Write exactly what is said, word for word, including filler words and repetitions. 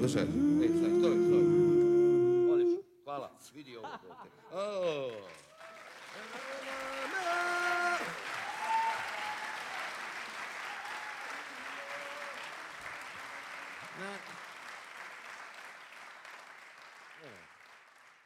Slušaj, ej, staj, stoj, stoj. Odlično, hvala, vidi ovo. O. Na,